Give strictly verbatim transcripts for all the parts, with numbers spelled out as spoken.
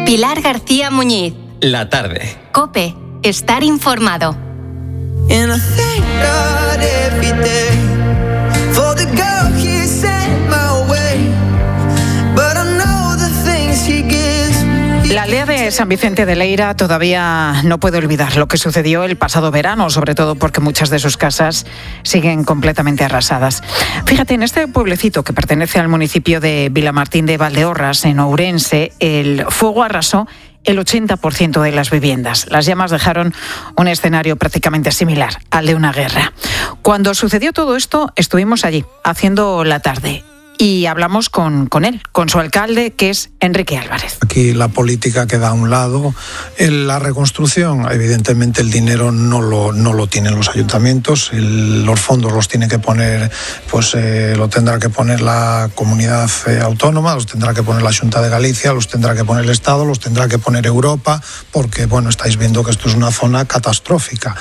Pilar García Muñiz. La tarde. COPE. Estar informado. La aldea de San Vicente de Leira todavía no puede olvidar lo que sucedió el pasado verano, sobre todo porque muchas de sus casas siguen completamente arrasadas. Fíjate, en este pueblecito que pertenece al municipio de Vilamartín de Valdeorras, en Ourense, el fuego arrasó el ochenta por ciento de las viviendas. Las llamas dejaron un escenario prácticamente similar al de una guerra. Cuando sucedió todo esto, estuvimos allí, haciendo la tarde. Y hablamos con, con él, con su alcalde, que es Enrique Álvarez. Aquí la política queda a un lado. En la reconstrucción, evidentemente, el dinero no lo, no lo tienen los ayuntamientos. El, los fondos los tiene que poner, pues eh, lo tendrá que poner la comunidad eh, autónoma, los tendrá que poner la Xunta de Galicia, los tendrá que poner el Estado, los tendrá que poner Europa, porque, bueno, estáis viendo que esto es una zona catastrófica.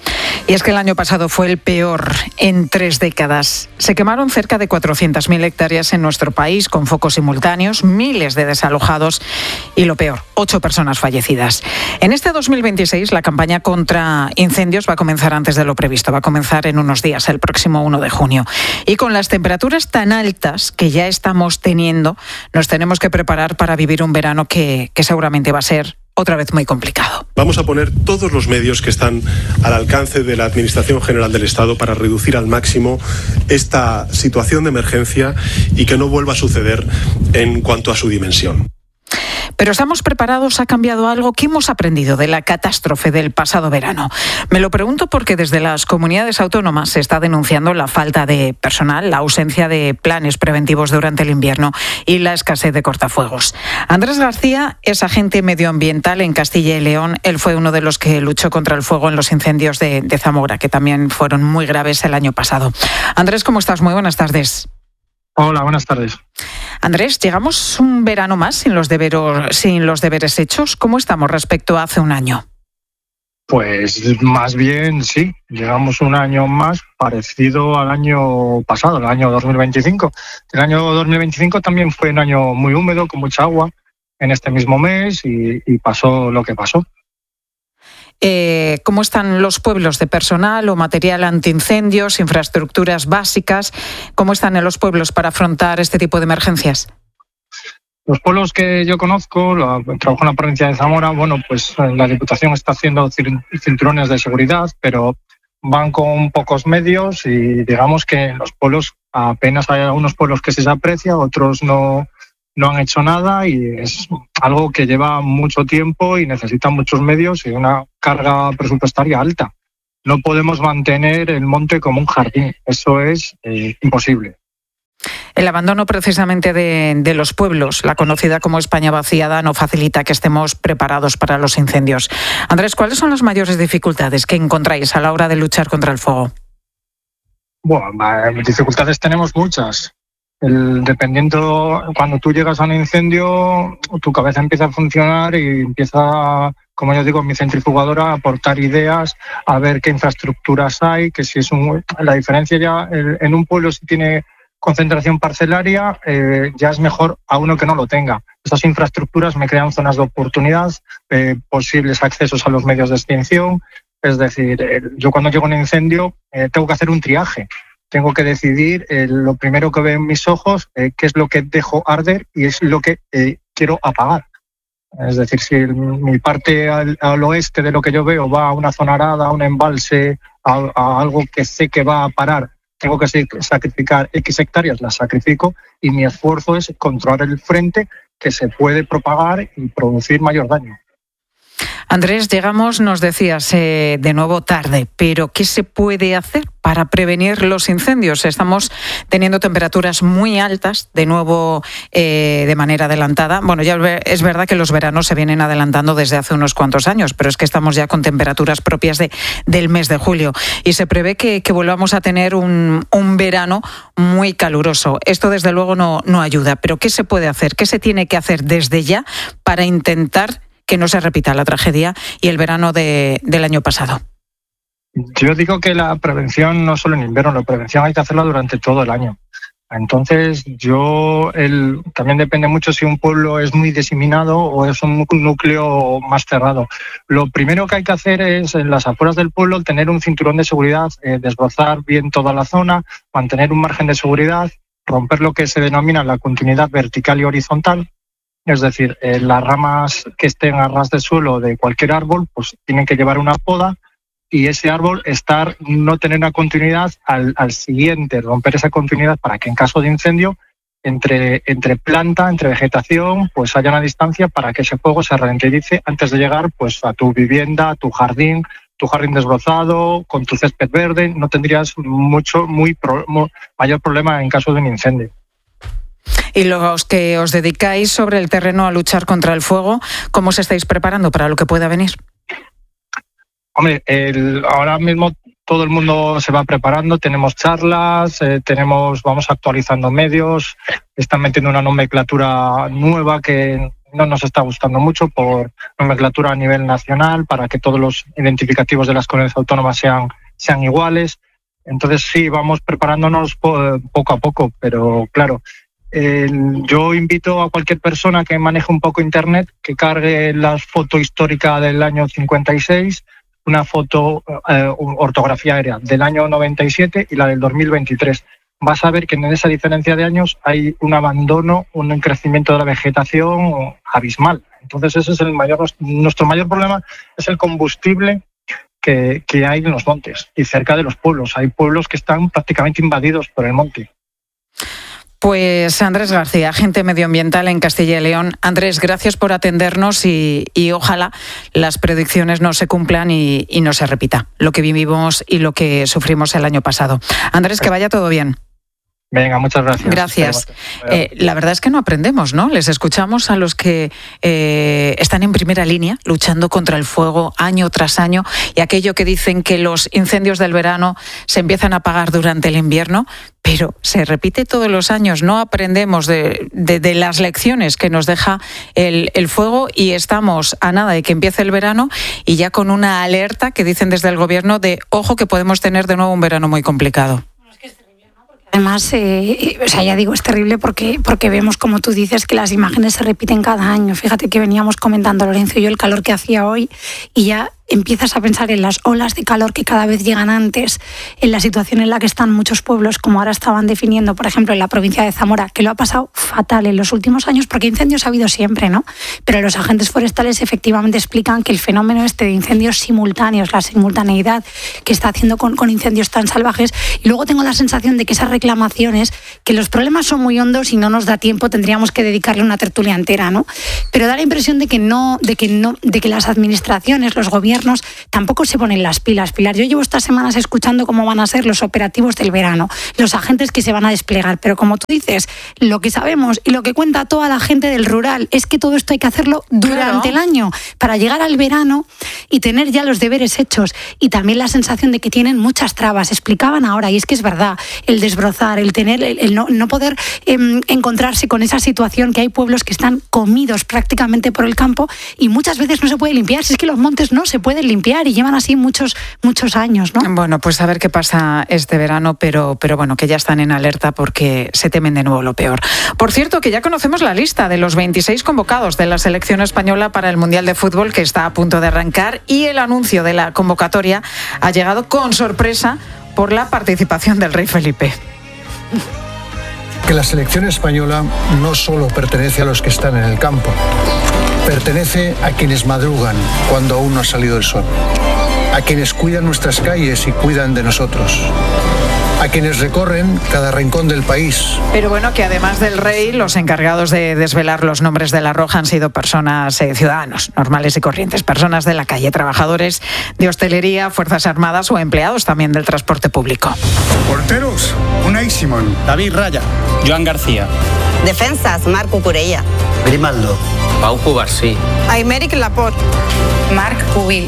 Y es que el año pasado fue el peor en tres décadas. Se quemaron cerca de cuatrocientas mil hectáreas en nuestro país, con focos simultáneos, miles de desalojados y, lo peor, ocho personas fallecidas. En este dos mil veintiséis, la campaña contra incendios va a comenzar antes de lo previsto. Va a comenzar en unos días, el próximo uno de junio. Y con las temperaturas tan altas que ya estamos teniendo, nos tenemos que preparar para vivir un verano que, que seguramente va a ser otra vez muy complicado. Vamos a poner todos los medios que están al alcance de la Administración General del Estado para reducir al máximo esta situación de emergencia y que no vuelva a suceder en cuanto a su dimensión. Pero ¿estamos preparados? ¿Ha cambiado algo? ¿Qué hemos aprendido de la catástrofe del pasado verano? Me lo pregunto porque desde las comunidades autónomas se está denunciando la falta de personal, la ausencia de planes preventivos durante el invierno y la escasez de cortafuegos. Andrés García es agente medioambiental en Castilla y León. Él fue uno de los que luchó contra el fuego en los incendios de, de Zamora, que también fueron muy graves el año pasado. Andrés, ¿cómo estás? Muy buenas tardes. Hola, buenas tardes. Andrés, ¿llegamos un verano más sin los deberos, sin los deberes hechos? ¿Cómo estamos respecto a hace un año? Pues más bien sí, llegamos un año más parecido al año pasado, el año dos mil veinticinco. El año dos mil veinticinco también fue un año muy húmedo, con mucha agua en este mismo mes y, y pasó lo que pasó. Eh, ¿Cómo están los pueblos de personal o material antiincendios, infraestructuras básicas? ¿Cómo están en los pueblos para afrontar este tipo de emergencias? Los pueblos que yo conozco, la, trabajo en la provincia de Zamora, bueno, pues la Diputación está haciendo cinturones de seguridad, pero van con pocos medios y digamos que en los pueblos apenas hay algunos pueblos que se aprecia, otros no, no han hecho nada y es algo que lleva mucho tiempo y necesita muchos medios y una carga presupuestaria alta. No podemos mantener el monte como un jardín, eso es eh, imposible. El abandono precisamente de, de los pueblos, la conocida como España vaciada, no facilita que estemos preparados para los incendios. Andrés, ¿cuáles son las mayores dificultades que encontráis a la hora de luchar contra el fuego? Bueno, dificultades tenemos muchas. El, dependiendo, cuando tú llegas a un incendio, tu cabeza empieza a funcionar y empieza, como yo digo, mi centrifugadora a aportar ideas, a ver qué infraestructuras hay, que si es un, la diferencia ya el, en un pueblo si tiene concentración parcelaria, eh, ya es mejor a uno que no lo tenga. Estas infraestructuras me crean zonas de oportunidad, eh, posibles accesos a los medios de extinción. Es decir, eh, yo cuando llego a un incendio eh, tengo que hacer un triaje. Tengo que decidir eh, lo primero que veo en mis ojos, eh, qué es lo que dejo arder y es lo que eh, quiero apagar. Es decir, si el, mi parte al, al oeste de lo que yo veo va a una zona arada, a un embalse, a, a algo que sé que va a parar, tengo que sacrificar X hectáreas, las sacrifico y mi esfuerzo es controlar el frente que se puede propagar y producir mayor daño. Andrés, llegamos, nos decías, eh, de nuevo tarde, pero ¿qué se puede hacer para prevenir los incendios? Estamos teniendo temperaturas muy altas, de nuevo eh, de manera adelantada. Bueno, ya es verdad que los veranos se vienen adelantando desde hace unos cuantos años, pero es que estamos ya con temperaturas propias de, del mes de julio y se prevé que, que volvamos a tener un, un verano muy caluroso. Esto desde luego no, no ayuda, pero ¿qué se puede hacer? ¿Qué se tiene que hacer desde ya para intentar que no se repita la tragedia y el verano de, del año pasado? Yo digo que la prevención no solo en invierno, la prevención hay que hacerla durante todo el año. Entonces, yo el, también depende mucho si un pueblo es muy diseminado o es un núcleo más cerrado. Lo primero que hay que hacer es, en las afueras del pueblo, tener un cinturón de seguridad, eh, desbrozar bien toda la zona, mantener un margen de seguridad, romper lo que se denomina la continuidad vertical y horizontal. Es decir, eh, las ramas que estén a ras de suelo de cualquier árbol, pues tienen que llevar una poda, y ese árbol estar, no tener una continuidad al, al siguiente, romper esa continuidad para que en caso de incendio, entre, entre planta, entre vegetación, pues haya una distancia para que ese fuego se ralentice antes de llegar pues a tu vivienda, a tu jardín, tu jardín desbrozado, con tu césped verde. No tendrías mucho, muy, pro, muy mayor problema en caso de un incendio. Y los que os dedicáis sobre el terreno a luchar contra el fuego, ¿cómo os estáis preparando para lo que pueda venir? Hombre, el, ahora mismo todo el mundo se va preparando, tenemos charlas, eh, tenemos, vamos actualizando medios, están metiendo una nomenclatura nueva que no nos está gustando mucho, por nomenclatura a nivel nacional, para que todos los identificativos de las comunidades autónomas sean, sean iguales. Entonces sí, vamos preparándonos po- poco a poco, pero claro, eh, yo invito a cualquier persona que maneje un poco internet que cargue la foto histórica del año cincuenta y seis, una foto, eh, ortografía aérea del año noventa y siete y la del dos mil veintitrés. Vas a ver que en esa diferencia de años hay un abandono, un crecimiento de la vegetación abismal. Entonces ese es el mayor, nuestro mayor problema, es el combustible que, que hay en los montes y cerca de los pueblos. Hay pueblos que están prácticamente invadidos por el monte. Pues Andrés García, agente medioambiental en Castilla y León. Andrés, gracias por atendernos y, y ojalá las predicciones no se cumplan y, y no se repita lo que vivimos y lo que sufrimos el año pasado. Andrés, que vaya todo bien. Venga, muchas gracias. Gracias. Eh, la verdad es que no aprendemos, ¿no? Les escuchamos a los que eh, están en primera línea luchando contra el fuego año tras año, y aquello que dicen que los incendios del verano se empiezan a apagar durante el invierno, pero se repite todos los años. No aprendemos de, de, de las lecciones que nos deja el, el fuego, y estamos a nada de que empiece el verano y ya con una alerta que dicen desde el gobierno de ojo que podemos tener de nuevo un verano muy complicado. Además, eh, o sea, ya digo, es terrible porque, porque vemos, como tú dices, que las imágenes se repiten cada año. Fíjate que veníamos comentando, Lorenzo y yo, el calor que hacía hoy, y ya empiezas a pensar en las olas de calor que cada vez llegan antes, en la situación en la que están muchos pueblos, como ahora estaban definiendo, por ejemplo, en la provincia de Zamora, que lo ha pasado fatal en los últimos años, porque incendios ha habido siempre, ¿no? Pero los agentes forestales efectivamente explican que el fenómeno este de incendios simultáneos, la simultaneidad que está haciendo con, con incendios tan salvajes, y luego tengo la sensación de que esas reclamaciones, que los problemas son muy hondos y no nos da tiempo, tendríamos que dedicarle una tertulia entera, ¿no? Pero da la impresión de que no, de que no, de que las administraciones, los gobiernos, tampoco se ponen las pilas, Pilar. Yo llevo estas semanas escuchando cómo van a ser los operativos del verano, los agentes que se van a desplegar, pero como tú dices, lo que sabemos y lo que cuenta toda la gente del rural es que todo esto hay que hacerlo durante claro. el año, para llegar al verano y tener ya los deberes hechos, y también la sensación de que tienen muchas trabas. Explicaban ahora, y es que es verdad, el desbrozar, el tener, el, el no, no poder eh, encontrarse con esa situación que hay pueblos que están comidos prácticamente por el campo y muchas veces no se puede limpiar. Si es que los montes no se pueden limpiar y llevan así muchos muchos años, ¿no? Bueno, pues a ver qué pasa este verano, pero, pero bueno, que ya están en alerta porque se temen de nuevo lo peor. Por cierto, que ya conocemos la lista de los veintiséis convocados de la selección española para el Mundial de Fútbol, que está a punto de arrancar, y el anuncio de la convocatoria ha llegado con sorpresa por la participación del rey Felipe. Que la selección española no solo pertenece a los que están en el campo, pertenece a quienes madrugan cuando aún no ha salido el sol, a quienes cuidan nuestras calles y cuidan de nosotros, a quienes recorren cada rincón del país. Pero bueno, que además del rey, los encargados de desvelar los nombres de la Roja han sido personas, eh, ciudadanos normales y corrientes, personas de la calle, trabajadores de hostelería, Fuerzas Armadas o empleados también del transporte público. Porteros, Unai Simón, David Raya, Joan García. Defensas, Marc Cucurella, Grimaldo, Pau Cubarsí, Aymeric Laporte, Marc Pubil.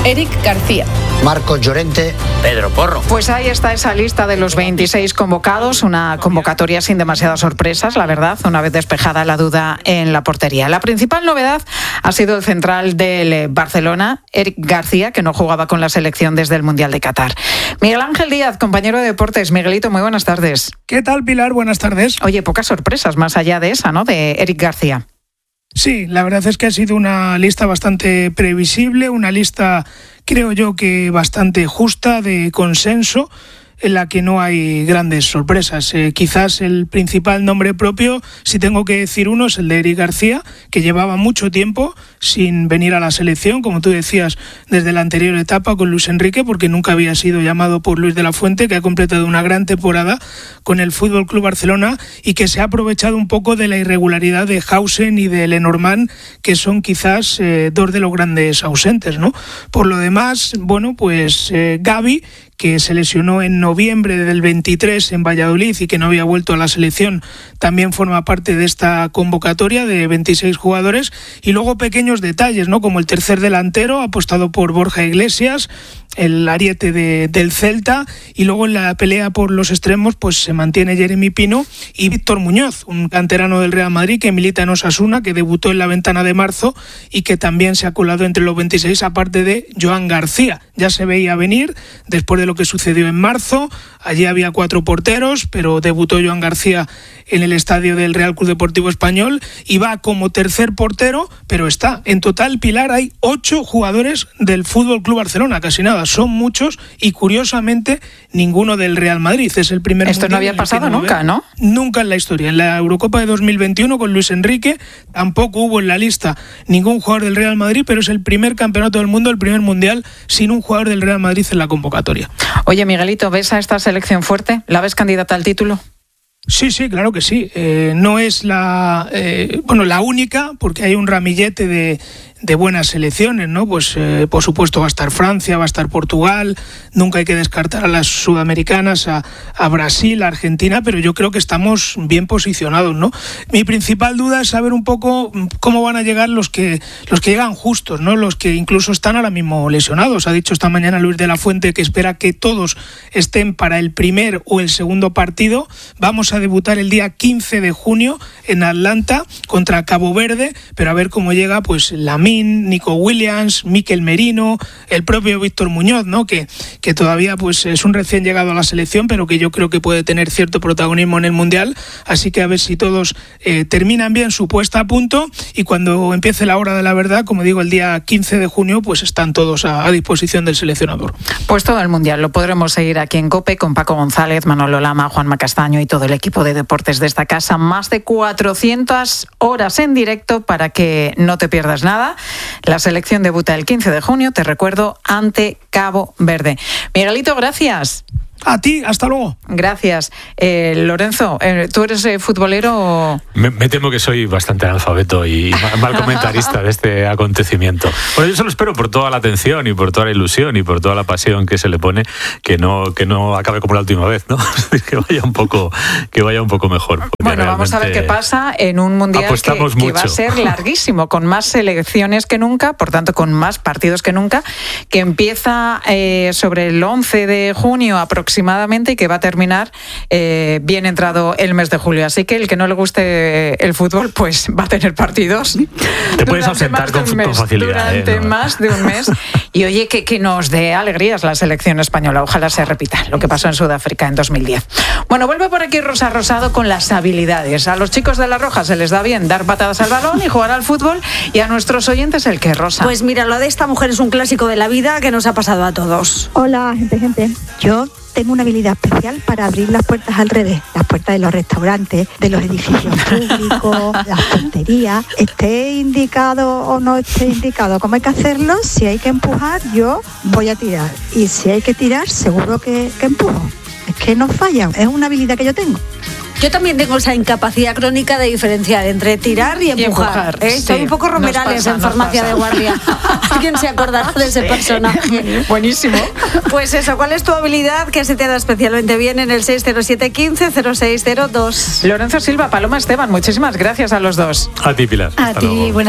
Eric García. Marcos Llorente. Pedro Porro. Pues ahí está esa lista de los veintiséis convocados, una convocatoria sin demasiadas sorpresas, la verdad, una vez despejada la duda en la portería. La principal novedad ha sido el central del Barcelona, Eric García, que no jugaba con la selección desde el Mundial de Qatar. Miguel Ángel Díaz, compañero de deportes. Miguelito, muy buenas tardes. ¿Qué tal, Pilar? Buenas tardes. Oye, pocas sorpresas más allá de esa, ¿no?, de Eric García. Sí, la verdad es que ha sido una lista bastante previsible, una lista, creo yo, que bastante justa, de consenso, en la que no hay grandes sorpresas. Eh, quizás el principal nombre propio, si tengo que decir uno, es el de Eric García, que llevaba mucho tiempo sin venir a la selección, como tú decías, desde la anterior etapa con Luis Enrique, porque nunca había sido llamado por Luis de la Fuente, que ha completado una gran temporada con el F C Barcelona y que se ha aprovechado un poco de la irregularidad de Hausen y de Lenormand, que son quizás eh, dos de los grandes ausentes, ¿no? Por lo demás, bueno, pues eh, Gavi, que se lesionó en noviembre del veintitrés en Valladolid y que no había vuelto a la selección, también forma parte de esta convocatoria de veintiséis jugadores. Y luego pequeños detalles, ¿no?, como el tercer delantero, apostado por Borja Iglesias, el ariete de, del Celta, y luego en la pelea por los extremos pues se mantiene Jeremy Pino y Víctor Muñoz, un canterano del Real Madrid que milita en Osasuna, que debutó en la ventana de marzo y que también se ha colado entre los veintiséis, aparte de Joan García. Ya se veía venir después de lo que sucedió en marzo. Allí había cuatro porteros, pero debutó Joan García en el estadio del Real Club Deportivo Español y va como tercer portero, pero está. En total, Pilar, hay ocho jugadores del F C Barcelona, casi nada, son muchos, y curiosamente ninguno del Real Madrid. Es el primer Esto no había pasado nunca, ¿no? Nunca en la historia. En la Eurocopa de dos mil veintiuno con Luis Enrique tampoco hubo en la lista ningún jugador del Real Madrid, pero es el primer campeonato del mundo, el primer mundial sin un jugador del Real Madrid en la convocatoria. Oye, Miguelito, ¿ves a esta selección fuerte? ¿La ves candidata al título? Sí, sí, claro que sí. Eh, no es la, eh, bueno, la única, porque hay un ramillete de, de buenas selecciones, ¿no? Pues eh, por supuesto va a estar Francia, va a estar Portugal, nunca hay que descartar a las sudamericanas, a, a Brasil, a Argentina, pero yo creo que estamos bien posicionados, ¿no? Mi principal duda es saber un poco cómo van a llegar los que los que llegan justos, ¿no? Los que incluso están ahora mismo lesionados. Ha dicho esta mañana Luis de la Fuente que espera que todos estén para el primer o el segundo partido. Vamos a debutar el día quince de junio en Atlanta contra Cabo Verde, pero a ver cómo llega pues Lamine, Nico Williams, Mikel Merino, el propio Víctor Muñoz, ¿no? Que, que todavía pues es un recién llegado a la selección, pero que yo creo que puede tener cierto protagonismo en el Mundial. Así que a ver si todos eh, terminan bien su puesta a punto, y cuando empiece la hora de la verdad, como digo, el día quince de junio, pues están todos a, a disposición del seleccionador. Pues todo el Mundial lo podremos seguir aquí en COPE con Paco González, Manolo Lama, Juanma Castaño y todo el equipo de deportes de esta casa. Más de cuatrocientas horas en directo para que no te pierdas nada. La selección debuta el quince de junio, te recuerdo, ante Cabo Verde. Miguelito, gracias. A ti, hasta luego. Gracias. Eh, Lorenzo, eh, ¿tú eres eh, futbolero? Me, me temo que soy bastante analfabeto y mal comentarista de este acontecimiento. Bueno, yo solo espero, por toda la atención y por toda la ilusión y por toda la pasión que se le pone, que no que no acabe como la última vez, ¿no? que vaya un poco que vaya un poco mejor. Bueno, vamos a ver qué pasa en un mundial que, que va a ser larguísimo, con más selecciones que nunca, por tanto con más partidos que nunca, que empieza eh, sobre el once de junio aproximadamente, aproximadamente y que va a terminar eh, bien entrado el mes de julio. Así que el que no le guste el fútbol, pues va a tener partidos. Te puedes ausentar con, con facilidad. Durante eh, ¿no? más de un mes. Y oye, que, que nos dé alegrías la selección española. Ojalá se repita lo que pasó en Sudáfrica en dos mil diez. Bueno, vuelve por aquí Rosa Rosado con las habilidades. A los chicos de La Roja se les da bien dar patadas al balón y jugar al fútbol, y a nuestros oyentes el que, Rosa. Pues mira, lo de esta mujer es un clásico de la vida que nos ha pasado a todos. Hola, gente, gente. Yo tengo una habilidad especial para abrir las puertas al revés, las puertas de los restaurantes, de los edificios públicos, las tonterías. Esté indicado o no esté indicado cómo hay que hacerlo, si hay que empujar, yo voy a tirar. Y si hay que tirar, seguro que, que empujo. Es que no falla, es una habilidad que yo tengo. Yo también tengo esa incapacidad crónica de diferenciar entre tirar y empujar. Y empujar ¿eh? sí. Soy un poco Romerales pasa, en farmacia de guardia. ¿Alguien se acordará de ese sí. personaje? Buenísimo. Pues eso, ¿cuál es tu habilidad que se te da especialmente bien en el seis cero siete, quince, cero seis cero dos? Lorenzo Silva, Paloma Esteban, muchísimas gracias a los dos. A ti, Pilar. A ti, buenas